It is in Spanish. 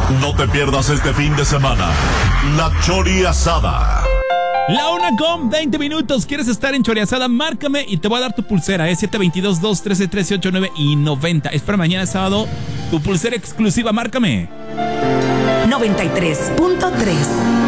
No te pierdas este fin de semana la Choriasada. La 1:20. ¿Quieres estar en Choriasada? Márcame y te voy a dar tu pulsera. 722-213-1389 y 90. Es para mañana sábado. Tu pulsera exclusiva, márcame. 93.3